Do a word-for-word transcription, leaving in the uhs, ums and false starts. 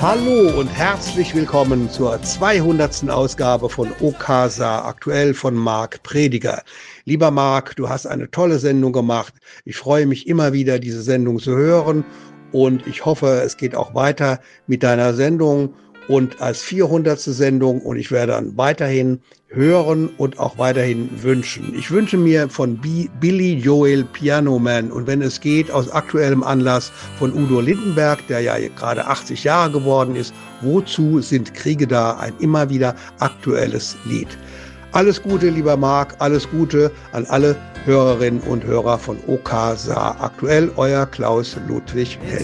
Hallo und herzlich willkommen zur zweihundertsten Ausgabe von Okasa aktuell von Marc Prediger. Lieber Marc, du hast eine tolle Sendung gemacht. Ich freue mich immer wieder, diese Sendung zu hören und ich hoffe, es geht auch weiter mit deiner Sendung und als vierhundertste Sendung und ich werde dann weiterhin hören und auch weiterhin wünschen. Ich wünsche mir von B- Billy Joel Piano Man und wenn es geht, aus aktuellem Anlass von Udo Lindenberg, der ja gerade achtzig Jahre geworden ist, Wozu sind Kriege da? Ein immer wieder aktuelles Lied. Alles Gute, lieber Marc, alles Gute an alle Hörerinnen und Hörer von Okasa aktuell, euer Klaus Ludwig Hell.